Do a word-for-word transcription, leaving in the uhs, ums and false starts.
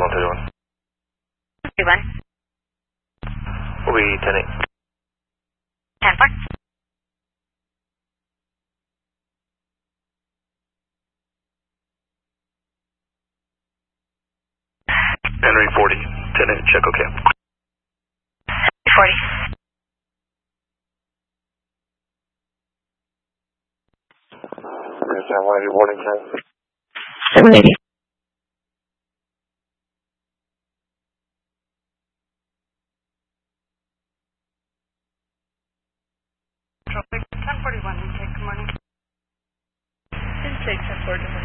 one thirty-one. thirty-one. Will be ten eight. ten four. Henry forty. ten eight, check okay. forty. San one eighty warning time. seven eighty. ten forty-one, we take good morning. ten six, ten four.